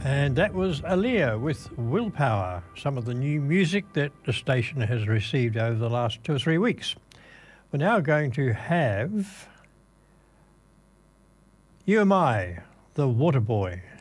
And that was Aaliyah with Willpower, some of the new music that the station has received over the last 2 or 3 weeks. We're now going to have You Am I, the Waterboy.